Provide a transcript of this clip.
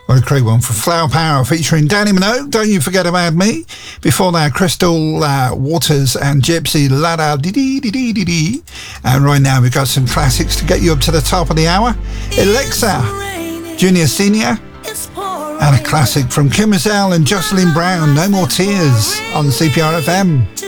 What a great one for Flower Power featuring Danny Minogue, Don't You Forget About Me. Before that, Crystal Waters and Gypsy, La Da Dee Dee Dee Dee Dee Dee. And right now we've got some classics to get you up to the top of the hour. Alexa, Junior Senior, and a classic from Kim Mazel and Jocelyn Brown, No More Tears on CPR FM.